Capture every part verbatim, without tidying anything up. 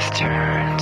path turns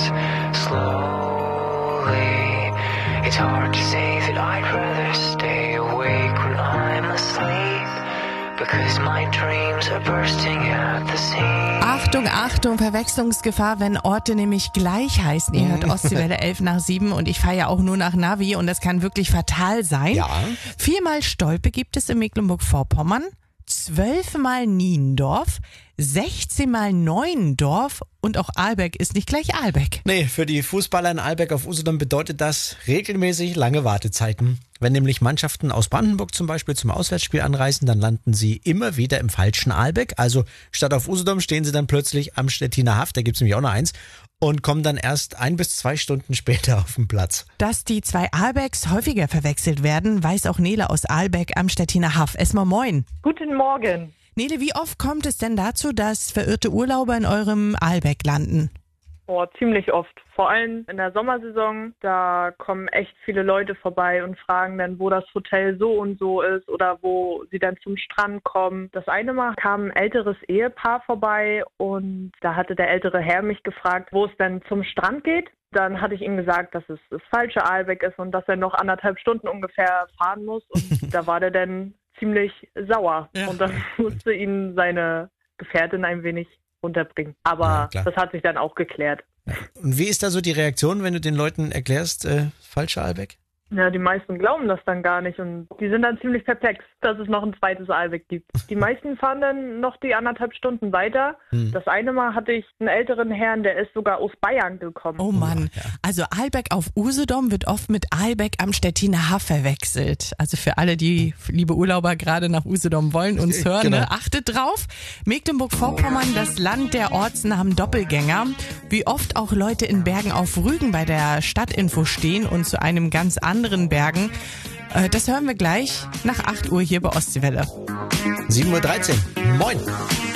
slowly. It's hard to say that I'd rather stay awake when I'm asleep, because my dreams are bursting at the seams. Achtung, Achtung, Verwechslungsgefahr, wenn Orte nämlich gleich heißen. Ihr hört Ostseewelle elf nach sieben und ich fahre ja auch nur nach Navi und das kann wirklich fatal sein. Ja. Viermal Stolpe gibt es in Mecklenburg-Vorpommern, zwölfmal Niendorf, sechzehnmal Neuendorf und auch Ahlbeck ist nicht gleich Ahlbeck. Nee, für die Fußballer in Ahlbeck auf Usedom bedeutet das regelmäßig lange Wartezeiten. Wenn nämlich Mannschaften aus Brandenburg zum Beispiel zum Auswärtsspiel anreisen, dann landen sie immer wieder im falschen Ahlbeck. Also statt auf Usedom stehen sie dann plötzlich am Stettiner Haff, da gibt's nämlich auch noch eins, und kommen dann erst ein bis zwei Stunden später auf den Platz. Dass die zwei Ahlbecks häufiger verwechselt werden, weiß auch Nele aus Ahlbeck am Stettiner Haff. Erstmal moin. Guten Morgen. Nele, wie oft kommt es denn dazu, dass verirrte Urlauber in eurem Ahlbeck landen? Oh, ziemlich oft. Vor allem in der Sommersaison, da kommen echt viele Leute vorbei und fragen dann, wo das Hotel so und so ist oder wo sie dann zum Strand kommen. Das eine Mal kam ein älteres Ehepaar vorbei und da hatte der ältere Herr mich gefragt, wo es denn zum Strand geht. Dann hatte ich ihm gesagt, dass es das falsche Ahlbeck ist und dass er noch anderthalb Stunden ungefähr fahren muss. Und da war der dann ziemlich sauer. Ja. Und dann musste ihn seine Gefährtin ein wenig runterbringen. Aber Ja, das hat sich dann auch geklärt. Und wie ist da so die Reaktion, wenn du den Leuten erklärst, äh, falscher Ahlbeck? Ja, die meisten glauben das dann gar nicht und die sind dann ziemlich perplex, dass es noch ein zweites Ahlbeck gibt. Die meisten fahren dann noch die anderthalb Stunden weiter. Hm. Das eine Mal hatte ich einen älteren Herrn, der ist sogar aus Bayern gekommen. Oh Mann, Ja. also Ahlbeck auf Usedom wird oft mit Ahlbeck am Stettiner Haff verwechselt. Also für alle, die, liebe Urlauber, gerade nach Usedom wollen, uns hören, Genau. ne? Achtet drauf. Mecklenburg-Vorpommern, das Land der Ortsnamen Doppelgänger. Wie oft auch Leute in Bergen auf Rügen bei der Stadtinfo stehen und zu einem ganz anderen Bergen. Äh, Das hören wir gleich nach acht Uhr hier bei Ostseewelle. sieben Uhr dreizehn. Moin.